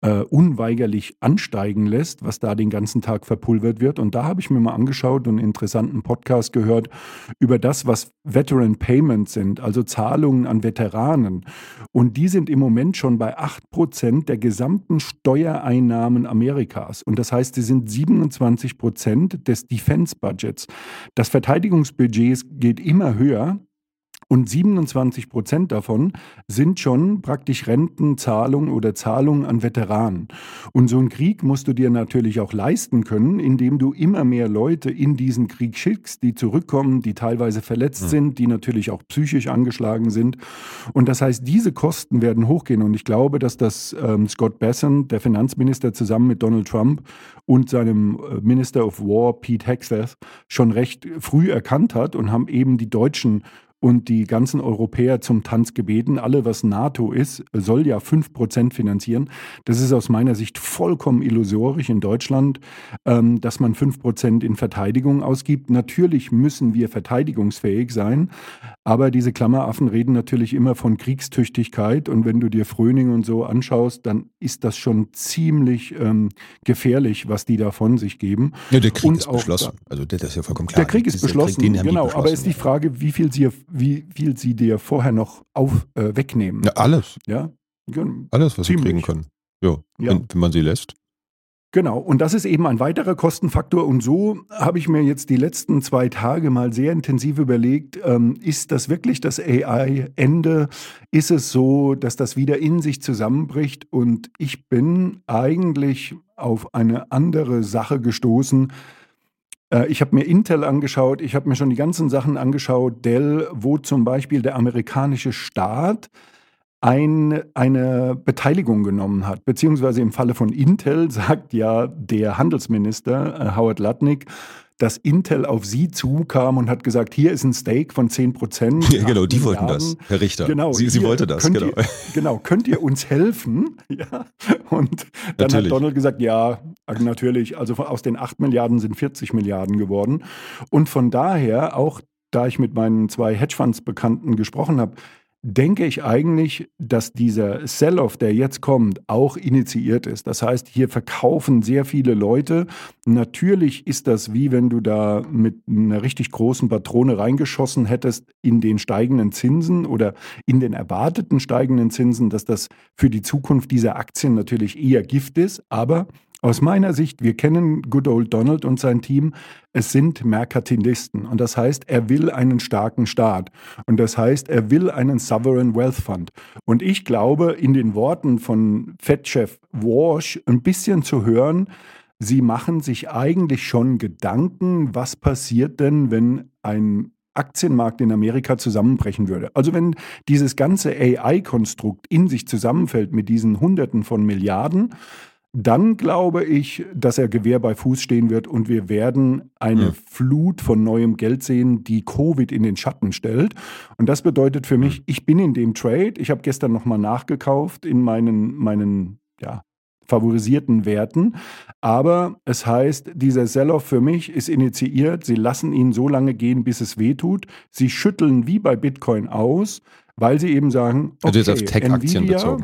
unweigerlich ansteigen lässt, was da den ganzen Tag verpulvert wird. Und da habe ich mir mal angeschaut und einen interessanten Podcast gehört über das, was Veteran Payments sind, also Zahlungen an Veteranen. Und die sind im Moment schon bei 8% der gesamten Steuereinnahmen Amerikas. Und das heißt, sie sind 27% des Defense Budgets. Das Verteidigungsbudget geht immer höher. Und 27% davon sind schon praktisch Rentenzahlungen oder Zahlungen an Veteranen. Und so einen Krieg musst du dir natürlich auch leisten können, indem du immer mehr Leute in diesen Krieg schickst, die zurückkommen, die teilweise verletzt sind, die natürlich auch psychisch angeschlagen sind. Und das heißt, diese Kosten werden hochgehen. Und ich glaube, dass das Scott Bessent, der Finanzminister, zusammen mit Donald Trump und seinem Minister of War, Pete Hegseth, schon recht früh erkannt hat und haben eben die Deutschen und die ganzen Europäer zum Tanz gebeten. Alle, was NATO ist, soll ja 5% finanzieren. Das ist aus meiner Sicht vollkommen illusorisch in Deutschland, dass man 5% in Verteidigung ausgibt. Natürlich müssen wir verteidigungsfähig sein, aber diese Klammeraffen reden natürlich immer von Kriegstüchtigkeit. Und wenn du dir Fröning und so anschaust, dann ist das schon ziemlich gefährlich, was die da von sich geben. Ja, der Krieg und ist beschlossen. Also das ist ja vollkommen klar. Der Krieg ist beschlossen, genau. Aber ist die Frage, wie viel sie dir vorher noch wegnehmen. Ja, alles. Ja? Alles, was Ziemlich. sie kriegen können. Jo. Ja. Wenn man sie lässt. Genau, und das ist eben ein weiterer Kostenfaktor. Und so habe ich mir jetzt die letzten 2 Tage mal sehr intensiv überlegt, ist das wirklich das AI-Ende? Ist es so, dass das wieder in sich zusammenbricht? Und ich bin eigentlich auf eine andere Sache gestoßen. Ich habe mir Intel angeschaut, ich habe mir schon die ganzen Sachen angeschaut, Dell, wo zum Beispiel der amerikanische Staat eine Beteiligung genommen hat. Beziehungsweise im Falle von Intel sagt ja der Handelsminister Howard Lutnick, dass Intel auf sie zukam und hat gesagt, hier ist ein Stake von 10%. Ja, genau, die wollten das, Herr Richter. Genau, sie wollte das, genau. Könnt ihr uns helfen? Ja. Und dann Natürlich. hat Donald gesagt, ja, natürlich, also aus den 8 Milliarden sind 40 Milliarden geworden. Und von daher, auch da ich mit meinen 2 Hedgefonds-Bekannten gesprochen habe, denke ich eigentlich, dass dieser Sell-off, der jetzt kommt, auch initiiert ist. Das heißt, hier verkaufen sehr viele Leute. Natürlich ist das wie wenn du da mit einer richtig großen Patrone reingeschossen hättest in den steigenden Zinsen oder in den erwarteten steigenden Zinsen, dass das für die Zukunft dieser Aktien natürlich eher Gift ist. Aber aus meiner Sicht, wir kennen Good Old Donald und sein Team, es sind Merkantilisten. Und das heißt, er will einen starken Staat. Und das heißt, er will einen Sovereign Wealth Fund. Und ich glaube, in den Worten von Fed-Chef Walsh ein bisschen zu hören, sie machen sich eigentlich schon Gedanken, was passiert denn, wenn ein Aktienmarkt in Amerika zusammenbrechen würde. Also wenn dieses ganze AI-Konstrukt in sich zusammenfällt mit diesen Hunderten von Milliarden, dann glaube ich, dass er Gewehr bei Fuß stehen wird und wir werden eine Flut von neuem Geld sehen, die Covid in den Schatten stellt. Und das bedeutet für mich, ich bin in dem Trade. Ich habe gestern nochmal nachgekauft in meinen favorisierten Werten. Aber es heißt, dieser Sell-off für mich ist initiiert. Sie lassen ihn so lange gehen, bis es wehtut. Sie schütteln wie bei Bitcoin aus, weil sie eben sagen, okay, also jetzt auf Tech-Aktien bezogen.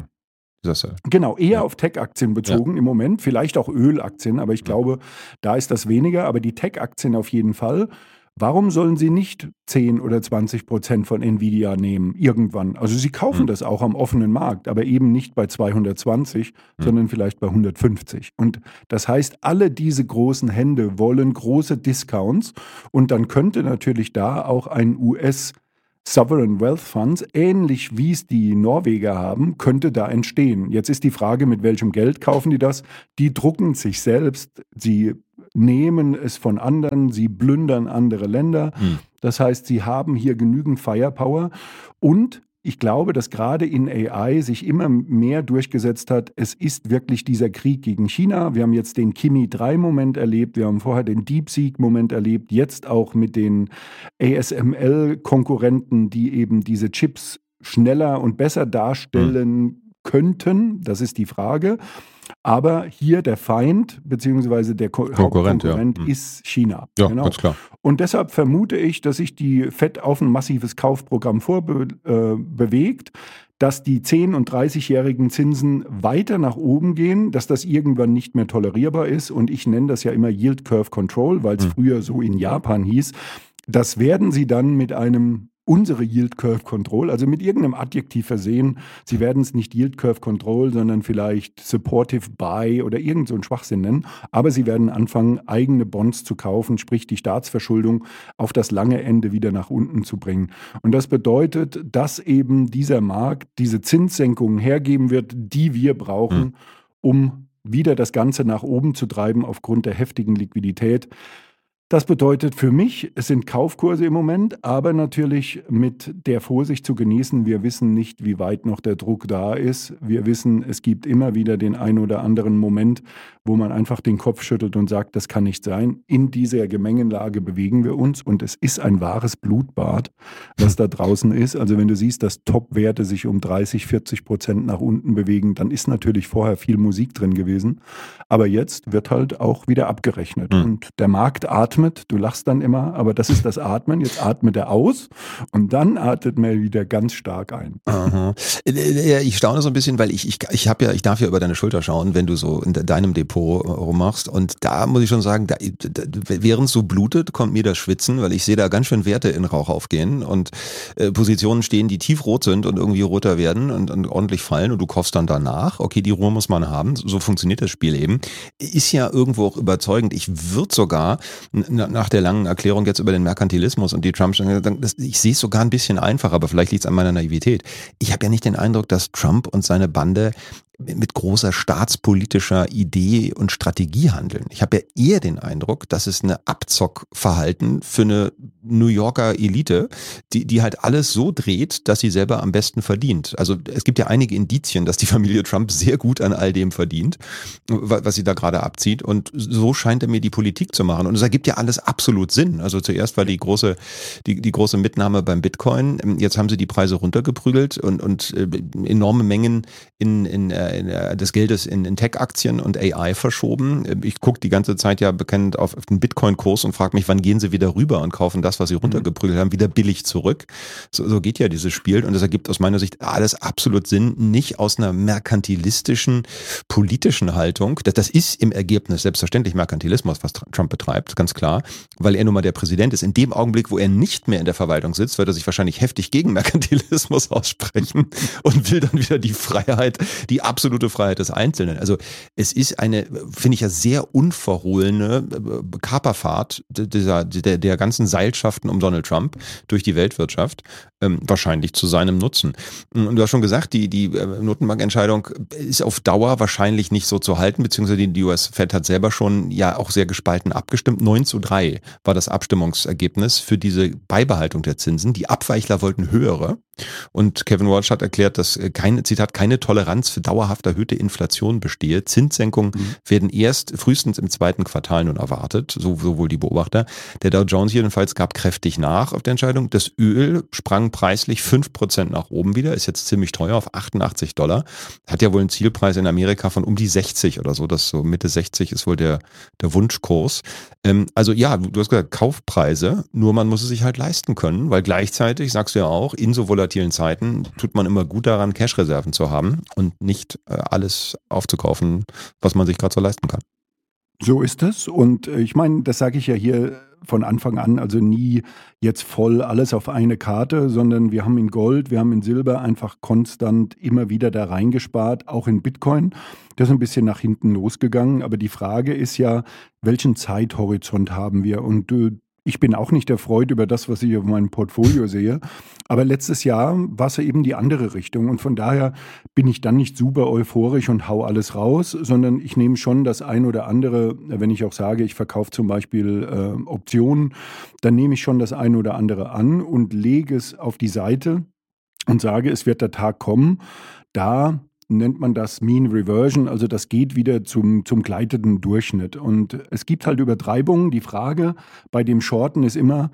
Genau, eher auf Tech-Aktien bezogen im Moment, vielleicht auch Ölaktien, aber ich glaube, da ist das weniger, aber die Tech-Aktien auf jeden Fall. Warum sollen sie nicht 10 oder 20% von Nvidia nehmen, irgendwann? Also sie kaufen das auch am offenen Markt, aber eben nicht bei 220, sondern vielleicht bei 150. Und das heißt, alle diese großen Hände wollen große Discounts und dann könnte natürlich da auch ein US- Sovereign Wealth Funds, ähnlich wie es die Norweger haben, könnte da entstehen. Jetzt ist die Frage, mit welchem Geld kaufen die das? Die drucken sich selbst, sie nehmen es von anderen, sie plündern andere Länder. Das heißt, sie haben hier genügend Firepower und ich glaube, dass gerade in AI sich immer mehr durchgesetzt hat, es ist wirklich dieser Krieg gegen China. Wir haben jetzt den Kimi-3-Moment erlebt, wir haben vorher den DeepSeek-Moment erlebt, jetzt auch mit den ASML-Konkurrenten, die eben diese Chips schneller und besser darstellen könnten. Das ist die Frage. Aber hier der Feind bzw. der Hauptkonkurrent ist China. Ja, genau. Ganz klar. Und deshalb vermute ich, dass sich die Fed auf ein massives Kaufprogramm vorbewegt. dass die 10- und 30-jährigen Zinsen weiter nach oben gehen, dass das irgendwann nicht mehr tolerierbar ist. Und ich nenne das ja immer Yield Curve Control, weil es früher so in Japan hieß. Das werden sie dann mit einem unsere Yield Curve Control, also mit irgendeinem Adjektiv versehen. Sie werden es nicht Yield Curve Control, sondern vielleicht Supportive Buy oder irgend so einen Schwachsinn nennen. Aber sie werden anfangen, eigene Bonds zu kaufen, sprich die Staatsverschuldung auf das lange Ende wieder nach unten zu bringen. Und das bedeutet, dass eben dieser Markt diese Zinssenkungen hergeben wird, die wir brauchen, um wieder das Ganze nach oben zu treiben aufgrund der heftigen Liquidität. Das bedeutet für mich, es sind Kaufkurse im Moment, aber natürlich mit der Vorsicht zu genießen. Wir wissen nicht, wie weit noch der Druck da ist. Wir wissen, es gibt immer wieder den ein oder anderen Moment, wo man einfach den Kopf schüttelt und sagt, das kann nicht sein. In dieser Gemengenlage bewegen wir uns und es ist ein wahres Blutbad, was da draußen ist. Also wenn du siehst, dass Top-Werte sich um 30-40% nach unten bewegen, dann ist natürlich vorher viel Musik drin gewesen. Aber jetzt wird halt auch wieder abgerechnet und der Markt atmet. Du lachst dann immer, aber das ist das Atmen. Jetzt atmet er aus und dann atmet er wieder ganz stark ein. Aha. Ich staune so ein bisschen, weil ich darf ja über deine Schulter schauen, wenn du so in deinem Depot rummachst. Und da muss ich schon sagen, während es so blutet, kommt mir das Schwitzen, weil ich sehe da ganz schön Werte in Rauch aufgehen und Positionen stehen, die tiefrot sind und irgendwie roter werden und ordentlich fallen und du kaufst dann danach. Okay, die Ruhe muss man haben. So funktioniert das Spiel eben. Ist ja irgendwo auch überzeugend. Ich würde sogar nach der langen Erklärung jetzt über den Merkantilismus und die Trump, ich sehe es sogar ein bisschen einfacher, aber vielleicht liegt es an meiner Naivität. Ich habe ja nicht den Eindruck, dass Trump und seine Bande mit großer staatspolitischer Idee und Strategie handeln. Ich habe ja eher den Eindruck, dass es eine Abzockverhalten für eine New Yorker Elite, die halt alles so dreht, dass sie selber am besten verdient. Also es gibt ja einige Indizien, dass die Familie Trump sehr gut an all dem verdient, was sie da gerade abzieht. Und so scheint er mir die Politik zu machen. Und es ergibt ja alles absolut Sinn. Also zuerst war die große Mitnahme beim Bitcoin. Jetzt haben sie die Preise runtergeprügelt und enorme Mengen des Geldes in Tech-Aktien und AI verschoben. Ich gucke die ganze Zeit ja bekennend auf den Bitcoin-Kurs und frage mich, wann gehen sie wieder rüber und kaufen das, was sie runtergeprügelt haben, wieder billig zurück. So geht ja dieses Spiel und das ergibt aus meiner Sicht alles absolut Sinn, nicht aus einer merkantilistischen, politischen Haltung. Das ist im Ergebnis selbstverständlich Merkantilismus, was Trump betreibt, ganz klar, weil er nun mal der Präsident ist. In dem Augenblick, wo er nicht mehr in der Verwaltung sitzt, wird er sich wahrscheinlich heftig gegen Merkantilismus aussprechen und will dann wieder die Freiheit, die absolute Freiheit des Einzelnen. Also es ist eine, finde ich ja, sehr unverhohlene Kaperfahrt der ganzen Seilschaften um Donald Trump durch die Weltwirtschaft, wahrscheinlich zu seinem Nutzen. Und du hast schon gesagt, die Notenbankentscheidung ist auf Dauer wahrscheinlich nicht so zu halten, beziehungsweise die US-Fed hat selber schon ja auch sehr gespalten abgestimmt. 9:3 war das Abstimmungsergebnis für diese Beibehaltung der Zinsen. Die Abweichler wollten höhere. Und Kevin Walsh hat erklärt, dass keine Toleranz für dauerhaft erhöhte Inflation bestehe. Zinssenkungen werden frühestens im zweiten Quartal nun erwartet, so wohl die Beobachter. Der Dow Jones jedenfalls gab kräftig nach auf der Entscheidung. Das Öl sprang preislich 5% nach oben wieder, ist jetzt ziemlich teuer auf $88. Hat ja wohl einen Zielpreis in Amerika von um die 60 oder so, das so Mitte 60 ist wohl der Wunschkurs. Also ja, du hast gesagt, Kaufpreise, nur man muss es sich halt leisten können, weil gleichzeitig, sagst du ja auch, in so volatilen Zeiten tut man immer gut daran, Cash-Reserven zu haben und nicht alles aufzukaufen, was man sich gerade so leisten kann. So ist es und ich meine, das sage ich ja hier von Anfang an, also nie jetzt voll alles auf eine Karte, sondern wir haben in Gold, wir haben in Silber einfach konstant immer wieder da reingespart, auch in Bitcoin. Das ist ein bisschen nach hinten losgegangen, aber die Frage ist ja, welchen Zeithorizont haben wir? Und ich bin auch nicht erfreut über das, was ich auf meinem Portfolio sehe. Aber letztes Jahr war es ja eben die andere Richtung. Und von daher bin ich dann nicht super euphorisch und hau alles raus, sondern ich nehme schon das ein oder andere, wenn ich auch sage, ich verkaufe zum Beispiel Optionen, dann nehme ich schon das ein oder andere an und lege es auf die Seite und sage, es wird der Tag kommen, da nennt man das Mean Reversion, also das geht wieder zum gleitenden Durchschnitt. Und es gibt halt Übertreibungen. Die Frage bei dem Shorten ist immer,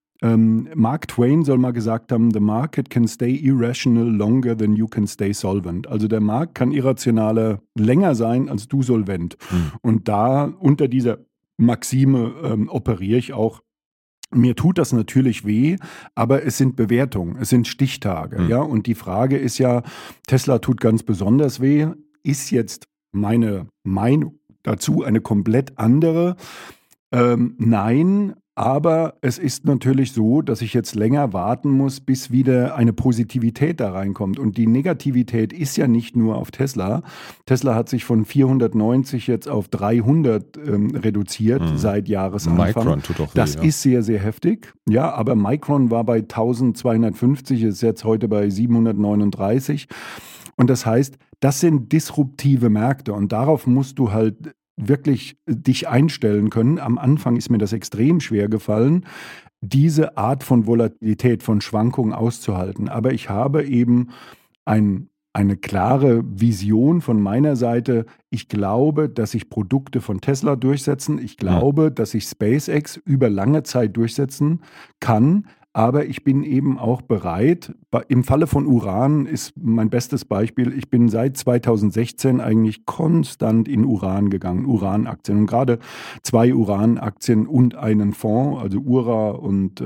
Mark Twain soll mal gesagt haben, the market can stay irrational longer than you can stay solvent. Also der Markt kann irrationaler länger sein als du solvent. Und da unter dieser Maxime operiere ich auch. Mir tut das natürlich weh, aber es sind Bewertungen, es sind Stichtage. Ja? Und die Frage ist ja, Tesla tut ganz besonders weh. Ist jetzt meine Meinung dazu eine komplett andere? Nein, aber es ist natürlich so, dass ich jetzt länger warten muss, bis wieder eine Positivität da reinkommt. Und die Negativität ist ja nicht nur auf Tesla. Tesla hat sich von 490 jetzt auf 300 reduziert seit Jahresanfang. Micron tut auch weh, das ist sehr, sehr heftig. Ja, aber Micron war bei 1250, ist jetzt heute bei 739. Und das heißt, das sind disruptive Märkte und darauf musst du halt wirklich dich einstellen können. Am Anfang ist mir das extrem schwer gefallen, diese Art von Volatilität, von Schwankungen auszuhalten. Aber ich habe eben eine klare Vision von meiner Seite. Ich glaube, dass sich Produkte von Tesla durchsetzen. Ich glaube, dass sich SpaceX über lange Zeit durchsetzen kann. Aber ich bin eben auch bereit, im Falle von Uran ist mein bestes Beispiel, ich bin seit 2016 eigentlich konstant in Uran gegangen, Uranaktien. Und gerade 2 Uranaktien und einen Fonds, also URA und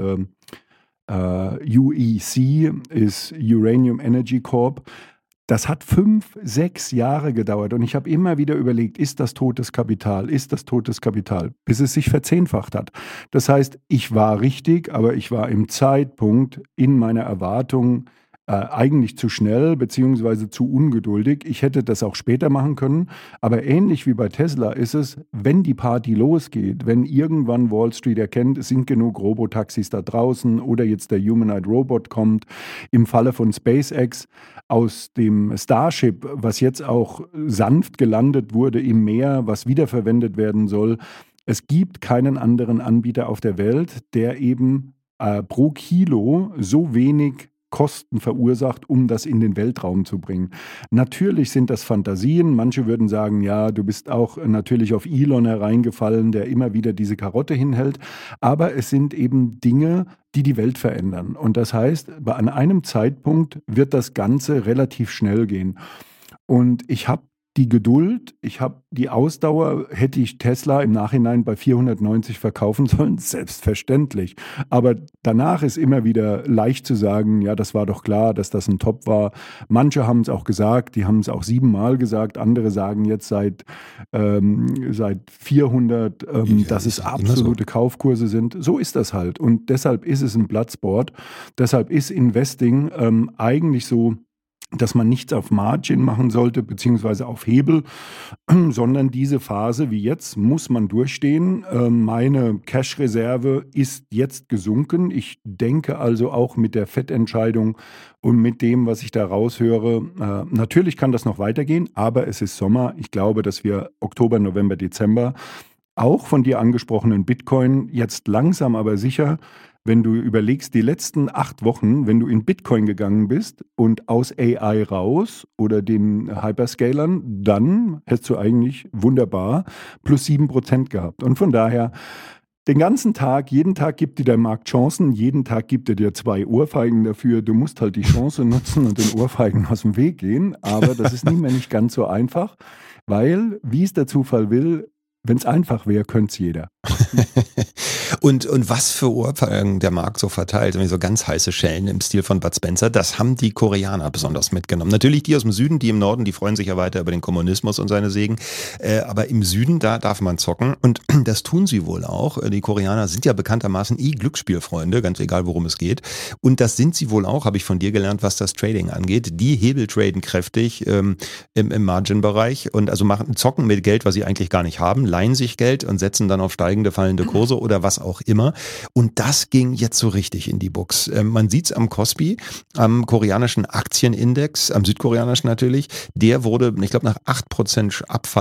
UEC ist Uranium Energy Corp. Das hat 5, 6 Jahre gedauert und ich habe immer wieder überlegt, ist das totes Kapital, bis es sich verzehnfacht hat. Das heißt, ich war richtig, aber ich war im Zeitpunkt in meiner Erwartung eigentlich zu schnell bzw. zu ungeduldig. Ich hätte das auch später machen können, aber ähnlich wie bei Tesla ist es, wenn die Party losgeht, wenn irgendwann Wall Street erkennt, es sind genug Robotaxis da draußen oder jetzt der Humanoid Robot kommt, im Falle von SpaceX aus dem Starship, was jetzt auch sanft gelandet wurde im Meer, was wiederverwendet werden soll. Es gibt keinen anderen Anbieter auf der Welt, der eben pro Kilo so wenig Kosten verursacht, um das in den Weltraum zu bringen. Natürlich sind das Fantasien. Manche würden sagen, ja, du bist auch natürlich auf Elon hereingefallen, der immer wieder diese Karotte hinhält. Aber es sind eben Dinge, die die Welt verändern. Und das heißt, an einem Zeitpunkt wird das Ganze relativ schnell gehen. Und ich habe die Geduld, ich habe die Ausdauer. Hätte ich Tesla im Nachhinein bei 490 verkaufen sollen? Selbstverständlich. Aber danach ist immer wieder leicht zu sagen, ja, das war doch klar, dass das ein Top war. Manche haben es auch gesagt, die haben es auch 7-mal gesagt. Andere sagen jetzt seit 400, dass es absolute Kaufkurse sind. So ist das halt. Und deshalb ist es ein Bloodsport. Deshalb ist Investing eigentlich so, dass man nichts auf Margin machen sollte, beziehungsweise auf Hebel, sondern diese Phase wie jetzt muss man durchstehen. Meine Cash-Reserve ist jetzt gesunken. Ich denke also auch mit der FED-Entscheidung und mit dem, was ich da raushöre, natürlich kann das noch weitergehen, aber es ist Sommer. Ich glaube, dass wir Oktober, November, Dezember auch von dir angesprochenen Bitcoin jetzt langsam aber sicher, wenn du überlegst, die letzten 8 Wochen, wenn du in Bitcoin gegangen bist und aus AI raus oder den Hyperscalern, dann hättest du eigentlich wunderbar plus 7% gehabt. Und von daher, den ganzen Tag, jeden Tag gibt dir der Markt Chancen, jeden Tag gibt er dir 2 Ohrfeigen dafür. Du musst halt die Chance nutzen und den Ohrfeigen aus dem Weg gehen. Aber das ist nicht ganz so einfach, weil, wie es der Zufall will, wenn es einfach wäre, könnte es jeder. Und was für Ohrfeigen der Markt so verteilt, so ganz heiße Schellen im Stil von Bud Spencer, das haben die Koreaner besonders mitgenommen. Natürlich die aus dem Süden, die im Norden, die freuen sich ja weiter über den Kommunismus und seine Segen. Aber im Süden, da darf man zocken. Und das tun sie wohl auch. Die Koreaner sind ja bekanntermaßen Glücksspielfreunde, ganz egal worum es geht. Und das sind sie wohl auch, habe ich von dir gelernt, was das Trading angeht. Die hebeltraden kräftig im Margin-Bereich und also zocken mit Geld, was sie eigentlich gar nicht haben, leihen sich Geld und setzen dann auf steigende, fallende Kurse oder was auch immer. Und das ging jetzt so richtig in die Buchs. Man sieht es am Kospi, am koreanischen Aktienindex, am südkoreanischen natürlich. Der wurde, ich glaube, nach 8% Abfall